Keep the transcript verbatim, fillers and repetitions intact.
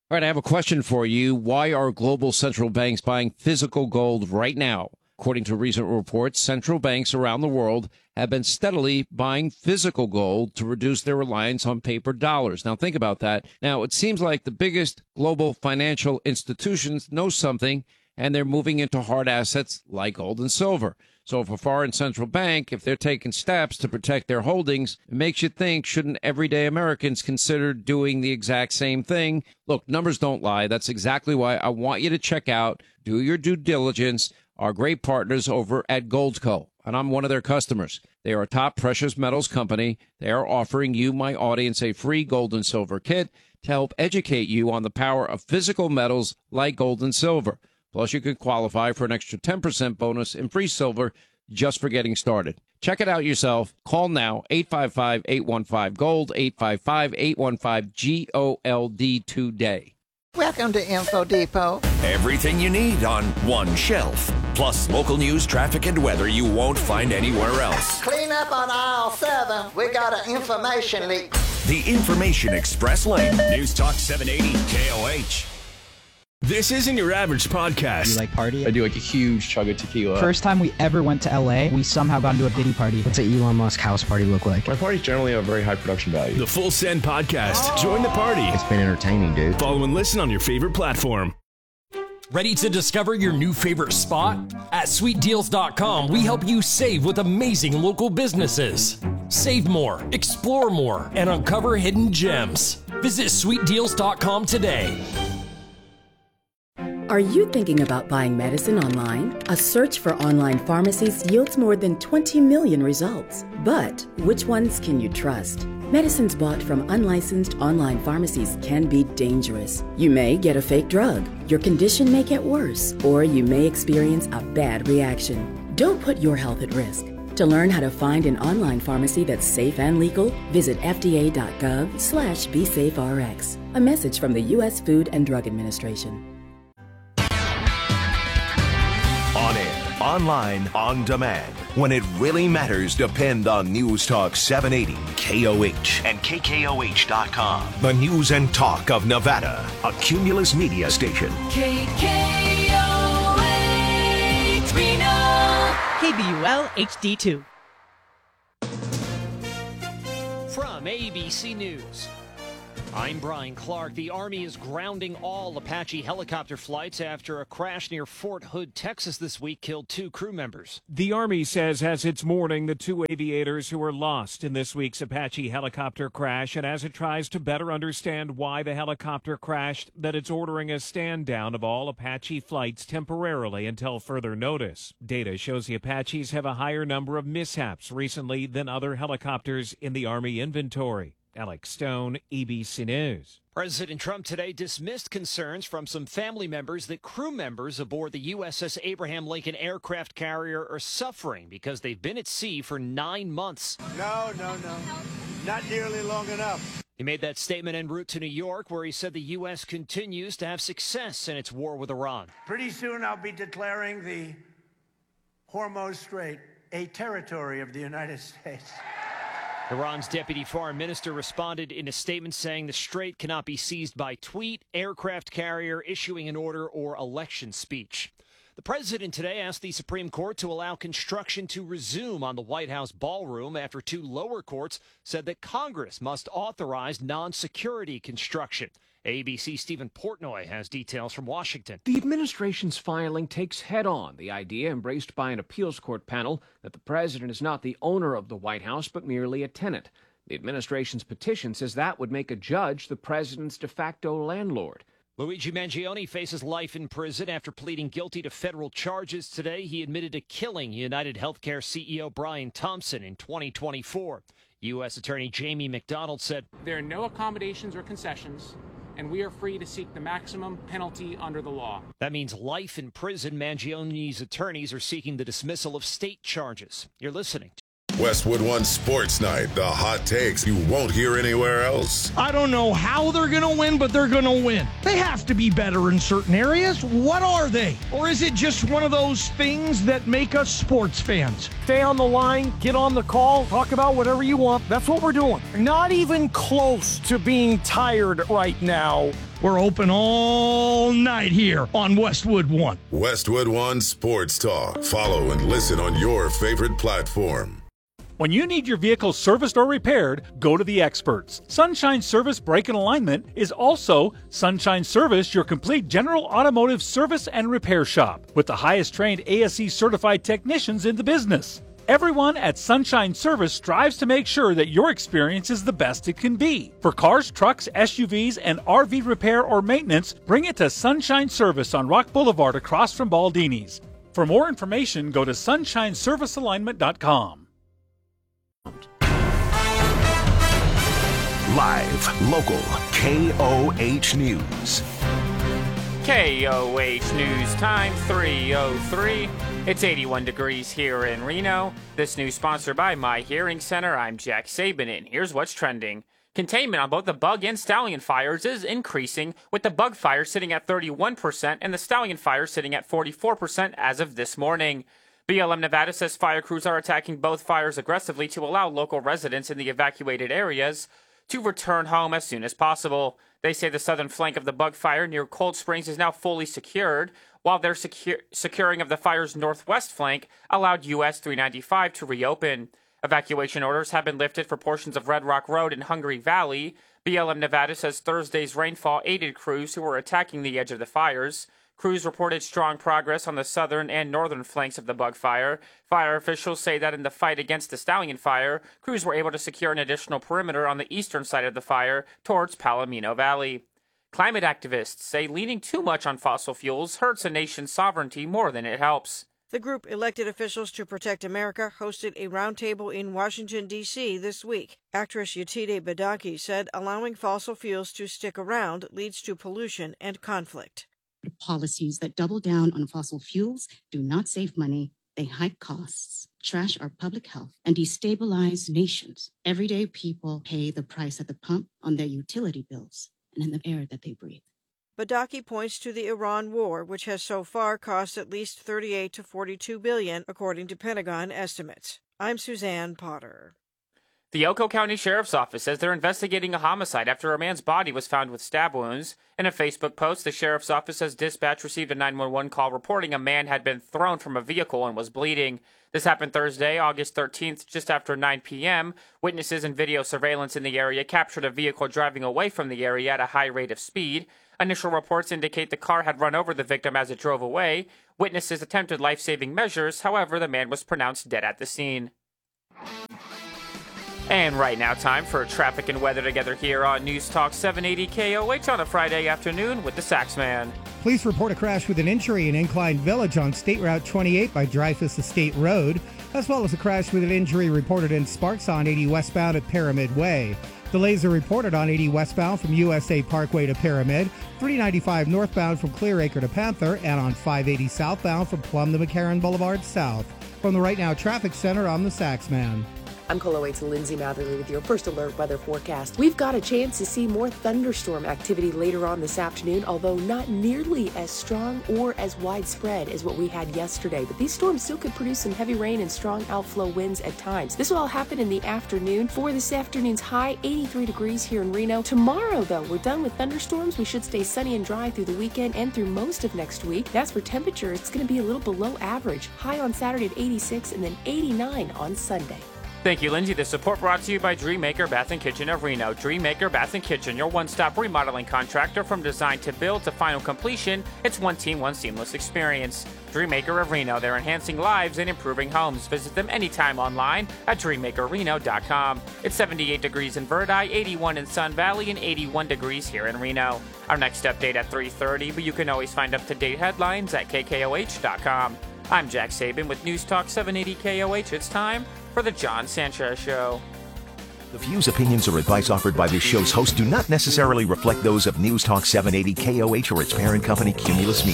All right, I have a question for you. Why are global central banks buying physical gold right now? According to recent reports, central banks around the world have been steadily buying physical gold to reduce their reliance on paper dollars. Now, think about that. Now, it seems like the biggest global financial institutions know something, and they're moving into hard assets like gold and silver. So if a foreign central bank, if they're taking steps to protect their holdings, it makes you think, shouldn't everyday Americans consider doing the exact same thing? Look, numbers don't lie. That's exactly why I want you to check out, do your due diligence, our great partners over at Goldco. And I'm one of their customers. They are a top precious metals company. They are offering you, my audience, a free gold and silver kit to help educate you on the power of physical metals like gold and silver. Plus, you can qualify for an extra ten percent bonus in free silver just for getting started. Check it out yourself. Call now, eight five five, eight one five, GOLD, eight five five, eight one five, G O L D today. Welcome to Info Depot. Everything you need on one shelf. Plus local news, traffic, and weather you won't find anywhere else. Clean up on aisle seven. We got an information leak. The Information Express Lane. News Talk seven eighty K O H. This isn't your average podcast. You like party? I do like a huge chug of tequila. First time we ever went to L A, we somehow got into a Diddy party. What's an Elon Musk house party look like? My parties generally have very high production value. The Full Send Podcast. Oh. Join the party. It's been entertaining, dude. Follow and listen on your favorite platform. Ready to discover your new favorite spot? At sweet deals dot com, we help you save with amazing local businesses. Save more, explore more, and uncover hidden gems. Visit sweet deals dot com today. Are you thinking about buying medicine online? A search for online pharmacies yields more than twenty million results. But which ones can you trust? Medicines bought from unlicensed online pharmacies can be dangerous. You may get a fake drug, your condition may get worse, or you may experience a bad reaction. Don't put your health at risk. To learn how to find an online pharmacy that's safe and legal, visit F D A dot gov slash be safe R X. A message from the U S Food and Drug Administration. On air, online, on demand. When it really matters, depend on News Talk seven eighty K O H and K K O H dot com. The news and talk of Nevada. A Cumulus Media station. K K O H, Reno. K B U L H D two. From A B C News, I'm Brian Clark. The Army is grounding all Apache helicopter flights after a crash near Fort Hood, Texas this week killed two crew members. The Army says as it's mourning the two aviators who were lost in this week's Apache helicopter crash, and as it tries to better understand why the helicopter crashed, that it's ordering a stand down of all Apache flights temporarily until further notice. Data shows the Apaches have a higher number of mishaps recently than other helicopters in the Army inventory. Alex Stone, A B C News. President Trump today dismissed concerns from some family members that crew members aboard the U S S Abraham Lincoln aircraft carrier are suffering because they've been at sea for nine months. No, no, no. Not nearly long enough. He made that statement en route to New York, where he said the U S continues to have success in its war with Iran. Pretty soon I'll be declaring the Hormuz Strait a territory of the United States. Iran's deputy foreign minister responded in a statement saying the strait cannot be seized by tweet, aircraft carrier, issuing an order, or election speech. The president today asked the Supreme Court to allow construction to resume on the White House ballroom after two lower courts said that Congress must authorize non-security construction. A B C Stephen Portnoy has details from Washington. The administration's filing takes head-on the idea embraced by an appeals court panel that the president is not the owner of the White House, but merely a tenant. The administration's petition says that would make a judge the president's de facto landlord. Luigi Mangione faces life in prison after pleading guilty to federal charges today. He admitted to killing United Healthcare C E O Brian Thompson in twenty twenty-four. U S Attorney Jamie McDonald said, "There are no accommodations or concessions, and we are free to seek the maximum penalty under the law." That means life in prison. Mangione's attorneys are seeking the dismissal of state charges. You're listening. Westwood One Sports Night, the hot takes you won't hear anywhere else. I don't know how they're going to win, but they're going to win. They have to be better in certain areas. What are they? Or is it just one of those things that make us sports fans? Stay on the line, get on the call, talk about whatever you want. That's what we're doing. Not even close to being tired right now. We're open all night here on Westwood One. Westwood One Sports Talk. Follow and listen on your favorite platform. When you need your vehicle serviced or repaired, go to the experts. Sunshine Service Brake and Alignment is also Sunshine Service, your complete general automotive service and repair shop, with the highest trained A S E certified technicians in the business. Everyone at Sunshine Service strives to make sure that your experience is the best it can be. For cars, trucks, S U Vs, and R V repair or maintenance, bring it to Sunshine Service on Rock Boulevard across from Baldini's. For more information, go to sunshine service alignment dot com. Live, local, K O H News. K O H News time, three oh three. It's eighty-one degrees here in Reno. This news sponsored by My Hearing Center. I'm Jack Sabin, and here's what's trending. Containment on both the bug and stallion fires is increasing, with the bug fire sitting at thirty-one percent and the stallion fire sitting at forty-four percent as of this morning. B L M Nevada says fire crews are attacking both fires aggressively to allow local residents in the evacuated areas to return home as soon as possible. They say the southern flank of the bug fire near Cold Springs is now fully secured, while their secu- securing of the fire's northwest flank allowed U S three ninety-five to reopen. Evacuation orders have been lifted for portions of Red Rock Road and Hungry Valley. B L M Nevada says Thursday's rainfall aided crews who were attacking the edge of the fires. Crews reported strong progress on the southern and northern flanks of the bug fire. Fire officials say that in the fight against the stallion fire, crews were able to secure an additional perimeter on the eastern side of the fire towards Palomino Valley. Climate activists say leaning too much on fossil fuels hurts a nation's sovereignty more than it helps. The group Elected Officials to Protect America hosted a roundtable in Washington, D C this week. Actress Yetide Badaki said allowing fossil fuels to stick around leads to pollution and conflict. Policies that double down on fossil fuels do not save money, they hike costs, trash our public health, and destabilize nations. Everyday people pay the price at the pump on their utility bills and in the air that they breathe. Badaki points to the Iran war, which has so far cost at least thirty-eight to forty-two billion, according to Pentagon estimates. I'm Suzanne Potter. The Yoko County Sheriff's Office says they're investigating a homicide after a man's body was found with stab wounds. In a Facebook post, the Sheriff's Office says dispatch received a nine one one call reporting a man had been thrown from a vehicle and was bleeding. This happened Thursday, August thirteenth, just after nine p.m. Witnesses and video surveillance in the area captured a vehicle driving away from the area at a high rate of speed. Initial reports indicate the car had run over the victim as it drove away. Witnesses attempted life-saving measures. However, the man was pronounced dead at the scene. And right now, time for traffic and weather together here on News Talk seven eighty K O H on a Friday afternoon with the Saxman. Police report a crash with an injury in Incline Village on State Route twenty-eight by Dreyfus Estate Road, as well as a crash with an injury reported in Sparks on eighty westbound at Pyramid Way. Delays are reported on eighty westbound from U S A Parkway to Pyramid, three ninety-five northbound from Clearacre to Panther, and on five eighty southbound from Plum to McCarran Boulevard South. From the Right Now Traffic Center, I'm the Saxman. I'm Colo eight's Lindsay Matherly with your first alert weather forecast. We've got a chance to see more thunderstorm activity later on this afternoon, although not nearly as strong or as widespread as what we had yesterday. But these storms still could produce some heavy rain and strong outflow winds at times. This will all happen in the afternoon. For this afternoon's high, eighty-three degrees here in Reno. Tomorrow, though, we're done with thunderstorms. We should stay sunny and dry through the weekend and through most of next week. As for temperature, it's going to be a little below average. High on Saturday at eighty-six and then eighty-nine on Sunday. Thank you, Lindsay. This support brought to you by Dreammaker Bath and Kitchen of Reno. Dreammaker Bath and Kitchen, your one-stop remodeling contractor from design to build to final completion. It's one team, one seamless experience. Dreammaker of Reno, they're enhancing lives and improving homes. Visit them anytime online at dream maker reno dot com. It's seventy-eight degrees in Verdi, eighty-one in Sun Valley, and eighty-one degrees here in Reno. Our next update at three thirty, but you can always find up-to-date headlines at k k o h dot com. I'm Jack Sabin with News Talk seven eighty K O H. It's time for the John Sanchez Show. The views, opinions, or advice offered by this show's host do not necessarily reflect those of News Talk seven eighty K O H or its parent company, Cumulus Media.